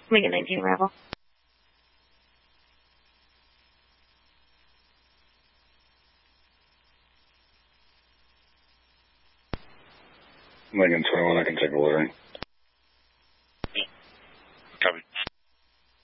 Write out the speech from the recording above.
Lincoln 19 arrival. Lincoln 21, I can take delivery.